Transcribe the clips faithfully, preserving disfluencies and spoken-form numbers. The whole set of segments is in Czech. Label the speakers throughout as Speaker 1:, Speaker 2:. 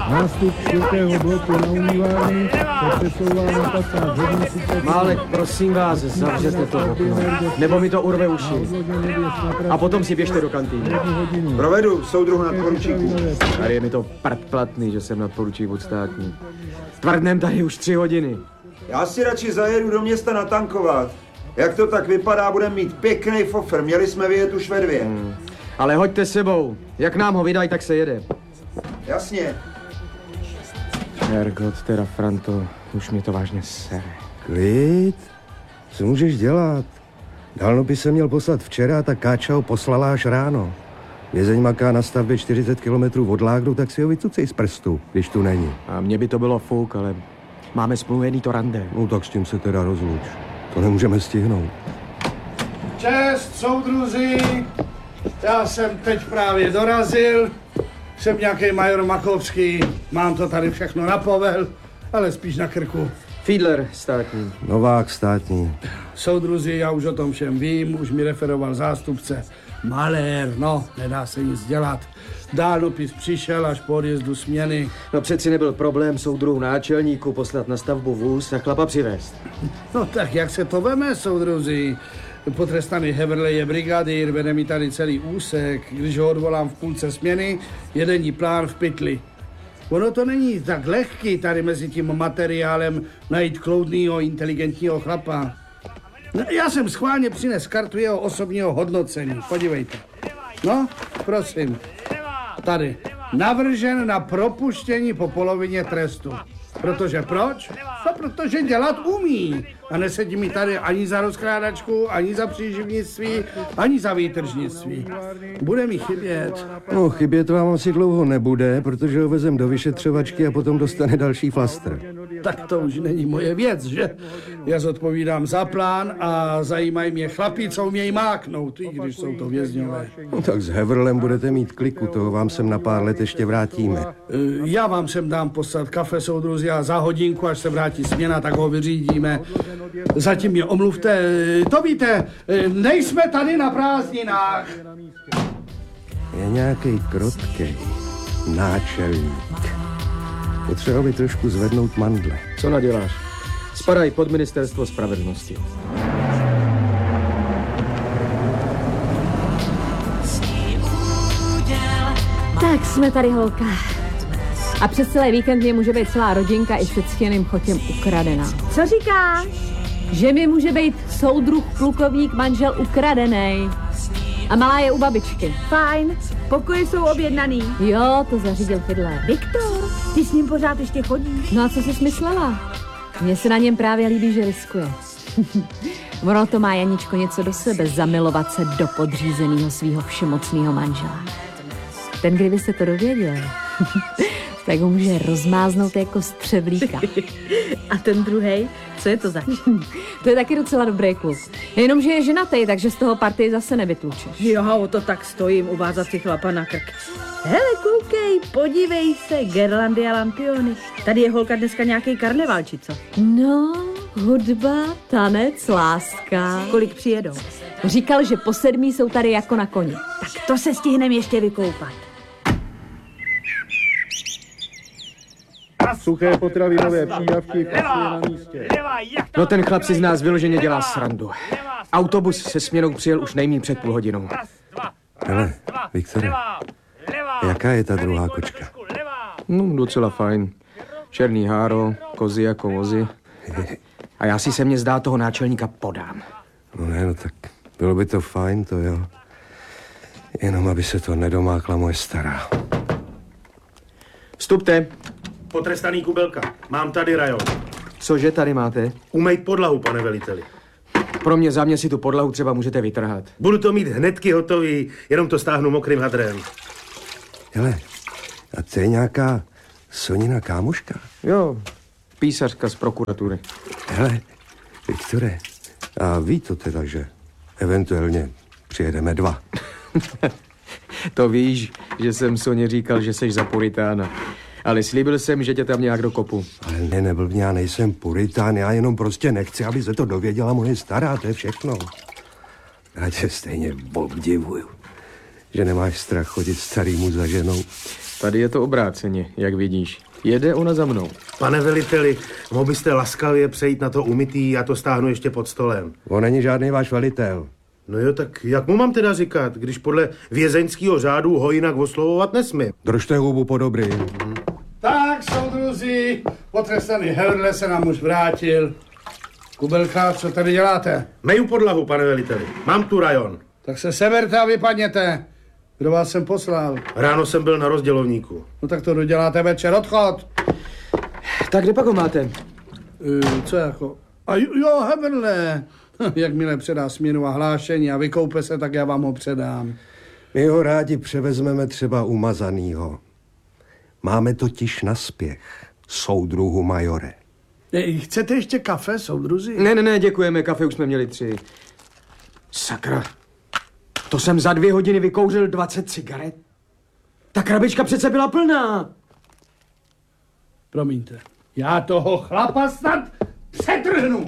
Speaker 1: Nástup čtvrtého bloku na umývárny se přesouvá na patnáct hodin.
Speaker 2: Málek, prosím vás, zavřete to okno, nebo mi to urve uši. A potom si běžte do kantýny.
Speaker 3: Provedu, soudruhu nadporučíku.
Speaker 2: Tady je mi to predplatný, že jsem nadporučík od státní. Tvrdnem tady už tři hodiny.
Speaker 3: Já si radši zajedu do města natankovat. Jak to tak vypadá, budeme mít pěkný fofr. Měli jsme vyjet už ve dvě. Hmm.
Speaker 2: Ale hoďte sebou. Jak nám ho vydají, tak se jede.
Speaker 3: Jasně.
Speaker 2: Hergot, teda Franto, už mě to vážně sere.
Speaker 4: Klid? Co můžeš dělat? Dálnopis jsem měl poslat včera, tak Káča ho poslala až ráno. Vězeň maká na stavbě čtyřicet kilometrů od Lágru, tak si ho vycucej z prstu, když tu není.
Speaker 2: A mně by to bylo fuk, ale máme smluvený to rande.
Speaker 4: No tak s tím se teda rozluč. To nemůžeme stihnout.
Speaker 5: Čest, soudruzi! Já jsem teď právě dorazil. Jsem nějaký major Makovský. Mám to tady všechno na povel, ale spíš na krku.
Speaker 2: Fiedler, státní.
Speaker 4: Novák, státní.
Speaker 5: Soudruzi, já už o tom všem vím, už mi referoval zástupce. Malér, no, nedá se nic dělat. Dálnopis přišel až po odjezdu směny.
Speaker 2: No přeci nebyl problém soudruhu náčelníku poslat na stavbu vůz a chlapa přivést.
Speaker 5: No tak jak se to veme, soudruzi? Potrestaný Heverley je brigadýr, vede mi tady celý úsek. Když ho odvolám v půlce směny, je denní plán v pytli. Ono to není tak lehký tady mezi tím materiálem najít kloudnýho, inteligentního chlapa. No, já jsem schválně přines kartu jeho osobního hodnocení. Podívejte. No, prosím. Tady. Navržen na propuštění po polovině trestu. Protože proč? No, protože dělat umí. A nesedí mi tady ani za rozkrádačku, ani za příživnictví, ani za výtržnictví. Bude mi chybět.
Speaker 4: No, chybět vám asi dlouho nebude, protože ho vezem do vyšetřovačky a potom dostane další flastr.
Speaker 5: Tak to už není moje věc, že? Já zodpovídám za plán a zajímají mě chlapí, co umějí máknout, i když jsou to vězňové.
Speaker 4: No, tak s Heverlem budete mít kliku, toho vám sem na pár let ještě vrátíme.
Speaker 5: Já vám sem dám poslat kafe, soudruzi, a za hodinku, až se vrátí směna, tak ho vyřídíme. Zatím mě omluvte. To víte, nejsme tady na prázdninách.
Speaker 4: Je nějaký krotkej náčelník. Potřeba by trošku zvednout mandle.
Speaker 2: Co naděláš? Spadaj pod ministerstvo spravedlnosti.
Speaker 6: Tak jsme tady, holka. A přes celý víkend mě může být celá rodinka i se ctěným chotěm ukradená. Co říkáš? Že mi může být soudruh, plukovník, manžel ukradenej. A malá je u babičky.
Speaker 7: Fajn, pokoje jsou objednaný.
Speaker 6: Jo, to zařídil Fiedler.
Speaker 7: Viktor, ty s ním pořád ještě chodíš?
Speaker 6: No a co jsi myslela? Mně se na něm právě líbí, že riskuje. Ono to má, Janičko, něco do sebe, zamilovat se do podřízeného svého všemocného manžela. Ten, kdyby se to dověděl, tak ho může rozmáznout jako střevlíka.
Speaker 7: A ten druhej, co je to zač?
Speaker 6: To je taky docela dobrý kluk. Jenomže je ženatý, takže z toho partii zase nevytlučeš.
Speaker 7: Jo, o to tak stojím, uvázat si chlapa na krk. Hele, koukej, podívej se, Gerlandy a lampiony. Tady je holka dneska nějaký karneval, či co?
Speaker 6: No, hudba, tanec, láska.
Speaker 7: Kolik přijedou?
Speaker 6: Říkal, že po sedmí jsou tady jako na koni.
Speaker 7: Tak to se stihnem ještě vykoupat.
Speaker 1: Suché potravinové přídavky pracují na místě.
Speaker 2: No ten chlap si z nás vyloženě dělá srandu. Autobus se směnou přijel už nejmíň před půl hodinou.
Speaker 4: Hele, Viktore, jaká je ta druhá kočka?
Speaker 2: No, docela fajn. Černý háro, kozy jako vozy. A já si se mně zdá toho náčelníka podám.
Speaker 4: No ne, no tak bylo by to fajn, to jo. Jenom aby se to nedomákla moje stará.
Speaker 2: Vstupte.
Speaker 8: Potrestaný Kubelka, mám tady rajon.
Speaker 2: Cože tady máte?
Speaker 8: Umejt podlahu, pane veliteli.
Speaker 2: Pro mě za mě si tu podlahu třeba můžete vytrhat.
Speaker 8: Budu to mít hnedky hotový, jenom to stáhnu mokrým hadrem.
Speaker 4: Hele, a to je nějaká Sonina kámoška?
Speaker 2: Jo, písařka z prokuratury.
Speaker 4: Hele, Viktore, a ví to teda, že eventuálně přijedeme dva.
Speaker 2: To víš, že jsem Soně říkal, že seš za puritána. Ale slíbil jsem, že tě tam nějak dokopu.
Speaker 4: Ale ne, neblbně, já nejsem puritán, já jenom prostě nechci, aby se to dověděla moje stará, to je všechno. Já tě stejně obdivuju, že nemáš strach chodit starýmu za ženou.
Speaker 2: Tady je to obráceně, jak vidíš. Jede ona za mnou.
Speaker 8: Pane veliteli, mohl byste laskavě přejít na to umytý, já to stáhnu ještě pod stolem.
Speaker 4: On není žádný váš velitel.
Speaker 8: No jo, tak jak mu mám teda říkat, když podle vězeňského řádu ho jinak oslovovat nesmím?
Speaker 4: Držte hubu po dobrý.
Speaker 5: Tak, soudruzi, potrestaný Heverle se nám už vrátil. Kubelka, co tady děláte?
Speaker 8: Meju podlahu, pane veliteli. Mám tu rajon.
Speaker 5: Tak se seberte a vypadněte. Kdo vás sem poslal?
Speaker 8: Ráno jsem byl na rozdělovníku.
Speaker 5: No tak to doděláte večer, odchod.
Speaker 2: Tak kde pak ho máte?
Speaker 5: E, co jako? A jo, jo Heverle. Jakmile předá směnu a hlášení a vykoupe se, tak já vám ho předám.
Speaker 4: My ho rádi převezmeme třeba umazanýho. Máme totiž naspěch, soudruhu majore.
Speaker 5: E, chcete ještě kafe, soudruzi?
Speaker 2: Ne, ne, ne, děkujeme, kafe už jsme měli tři. Sakra, to jsem za dvě hodiny vykouřil dvacet cigaret. Ta krabička přece byla plná.
Speaker 5: Promiňte, já toho chlapa snad přetrhnu.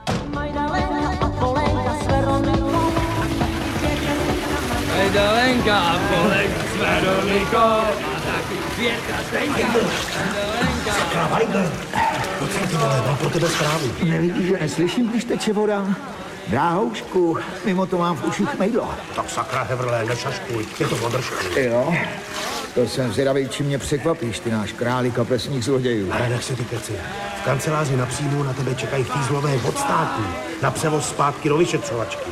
Speaker 9: Majdalenka a Polenka s Veronikou a taky Květka Zdenka.
Speaker 10: Sakra, Weigl, pojď ty vole, mám pro tebe zprávu.
Speaker 11: Nevidíš, že neslyším, když teče voda? Dráhoušku, mimo to mám v uších mejdlo.
Speaker 8: Tak sakra, Heverle, nešaškuj, je to održku.
Speaker 11: Jo, to jsem zvědavej, čím mě překvapíš, ty náš králi kapesních zlodějů.
Speaker 8: Ale nech si ty keci. V kanceláři na příjmu na tebe čekají fízlové od státu na převoz zpátky do vyšetřovačky.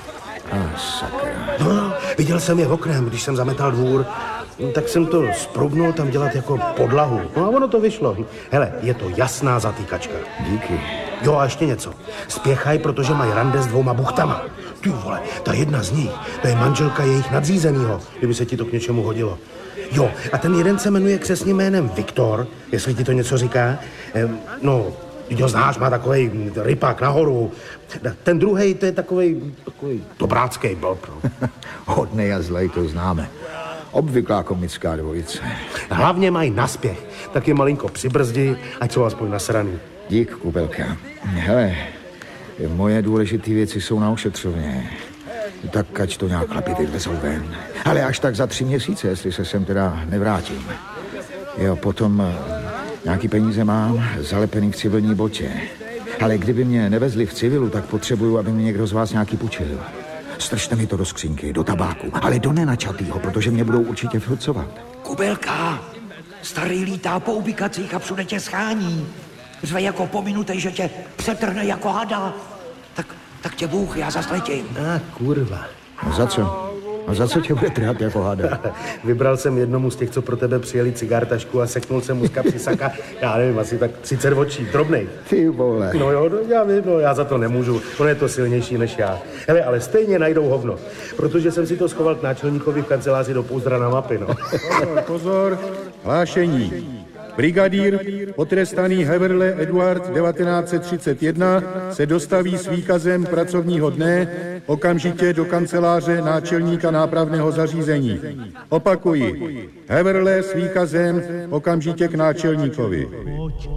Speaker 11: A sakra.
Speaker 8: No, no, viděl jsem je oknem, když jsem zametal dvůr, tak jsem to sprobnul tam dělat jako podlahu. No a ono to vyšlo. Hele, je to jasná zatýkačka.
Speaker 11: Díky.
Speaker 8: Jo, a ještě něco. Spěchaj, protože mají rande s dvouma buchtama. Ty vole, ta jedna z nich, to je manželka jejich nadřízenýho, kdyby se ti to k něčemu hodilo. Jo, a ten jeden se jmenuje křestním jménem Viktor, jestli ti to něco říká. Ehm, no, ty ho znáš, má takovej rypák nahoru. Ten druhej, to je takovej, takovej dobráckej blb. No.
Speaker 11: Hodnej a zlej, to známe. Obvyklá komická dvojice.
Speaker 8: Hlavně mají naspěch, tak je malinko přibrzdi, ať jsou aspoň nasraný.
Speaker 11: Dík, Kubelka. Hele, moje důležité věci jsou na ošetřovně. Tak ať to nějak chlapi teď vezou ven. Ale až tak za tři měsíce, jestli se sem teda nevrátím. Jo, potom nějaký peníze mám, zalepený v civilní botě. Ale kdyby mě nevezli v civilu, tak potřebuju, aby mě někdo z vás nějaký půjčil. Stržte mi to do skřínky, do tabáku, ale do nenačatýho, protože mě budou určitě filcovat.
Speaker 10: Kubelka, starý lítá po ubikacích a všude tě schání. Řve jako pominutej, že tě přetrhne jako hada. Tak, tak tě Bůh, já zas letím.
Speaker 8: A kurva.
Speaker 11: A za co? A za co tě bude trhat jako hada?
Speaker 8: Vybral jsem jednomu z těch, co pro tebe přijeli cigartašku a seknul jsem mu z kapsy saka, já nevím, asi tak třicet očí, drobnej.
Speaker 11: Ty vole.
Speaker 8: No jo, no, já vím, no, já za to nemůžu, on je to silnější než já. Hele, ale stejně najdou hovno, protože jsem si to schoval k náčelníkovi v kanceláři do pouzdra na mapy, no.
Speaker 1: Pozor, pozor, hlášení. Brigadír, potrestaný Heverle Eduard devatenáct set třicet jedna, se dostaví s výkazem pracovního dne okamžitě do kanceláře náčelníka nápravného zařízení. Opakuji, Heverle s výkazem okamžitě k náčelníkovi.